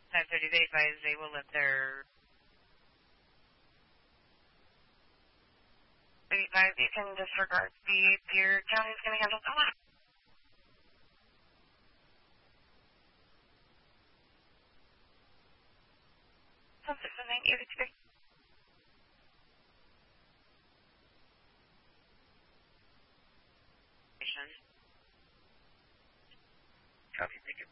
5:30, they advise they will let their... They advise you can disregard your county's going to handle that. Something 983. Copy, thank you.